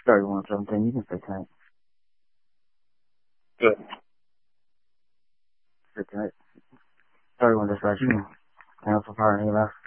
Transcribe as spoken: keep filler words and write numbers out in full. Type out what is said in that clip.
Sorry, you want something? You can say tonight. Good. Say tonight. Sorry, you want this right? You can cancel power and left.